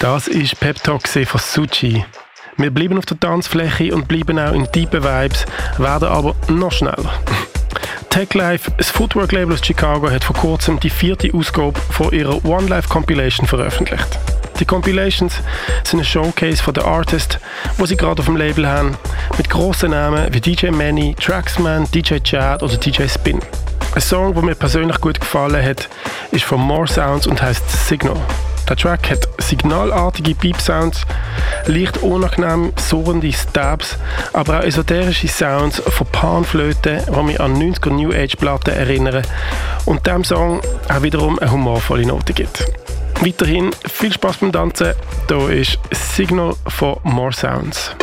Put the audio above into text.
Das ist Pep Talk von Suchi. Wir bleiben auf der Tanzfläche und bleiben auch in tiefen Vibes, werden aber noch schneller. Tech Life, das Footwork-Label aus Chicago, hat vor kurzem die 4. Ausgabe von ihrer One Life Compilation veröffentlicht. Die Compilations sind ein Showcase von den Artists, die sie gerade auf dem Label haben, mit grossen Namen wie DJ Manny, Traxman, DJ Chad oder DJ Spin. Ein Song, der mir persönlich gut gefallen hat, ist von More Sounds und heisst Signal. Der Track hat signalartige Beep-Sounds, leicht unangenehm surrende Stabs, aber auch esoterische Sounds von Panflöten, die mich an 90er New Age Platten erinnern und dem Song auch wiederum eine humorvolle Note gibt. Weiterhin viel Spaß beim Tanzen, hier ist Signal von More Sounds.